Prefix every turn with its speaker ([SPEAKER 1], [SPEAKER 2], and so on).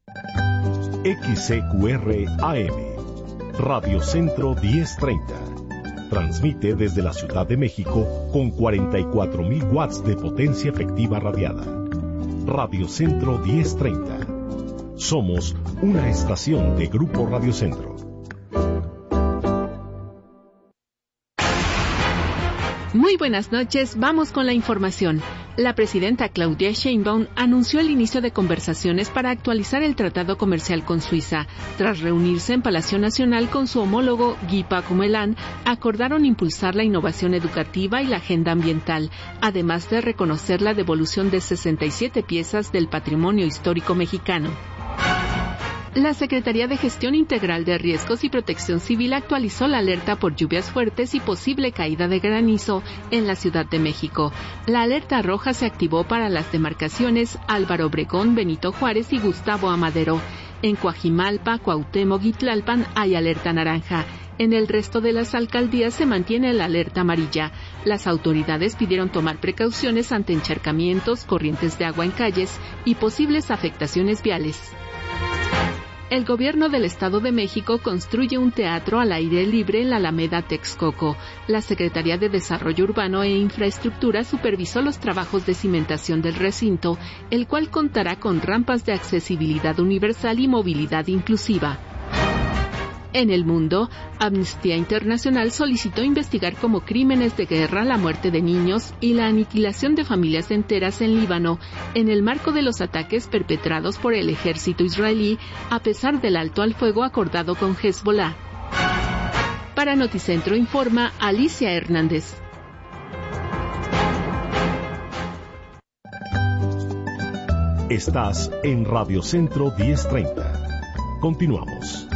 [SPEAKER 1] XCQR AM, Radio Centro 1030. Transmite desde la Ciudad de México con 44,000 watts de potencia efectiva radiada. Radio Centro 1030. Somos una estación de Grupo Radio Centro.
[SPEAKER 2] Muy buenas noches, vamos con la información. La presidenta Claudia Sheinbaum anunció el inicio de conversaciones para actualizar el tratado comercial con Suiza. Tras reunirse en Palacio Nacional con su homólogo Guy Parmelin, acordaron impulsar la innovación educativa y la agenda ambiental, además de reconocer la devolución de 67 piezas del patrimonio histórico mexicano. La Secretaría de Gestión Integral de Riesgos y Protección Civil actualizó la alerta por lluvias fuertes y posible caída de granizo en la Ciudad de México. La alerta roja se activó para las demarcaciones Álvaro Obregón, Benito Juárez y Gustavo Amadero. En Coajimalpa, Cuauhtémoc y Tlalpan hay alerta naranja. En el resto de las alcaldías se mantiene la alerta amarilla. Las autoridades pidieron tomar precauciones ante encharcamientos, corrientes de agua en calles y posibles afectaciones viales. El gobierno del Estado de México construye un teatro al aire libre en la Alameda Texcoco. La Secretaría de Desarrollo Urbano e Infraestructura supervisó los trabajos de cimentación del recinto, el cual contará con rampas de accesibilidad universal y movilidad inclusiva. En el mundo, Amnistía Internacional solicitó investigar como crímenes de guerra la muerte de niños y la aniquilación de familias enteras en Líbano, en el marco de los ataques perpetrados por el ejército israelí, a pesar del alto al fuego acordado con Hezbollah. Para Noticentro informa Alicia Hernández.
[SPEAKER 1] Estás en Radio Centro 1030. Continuamos.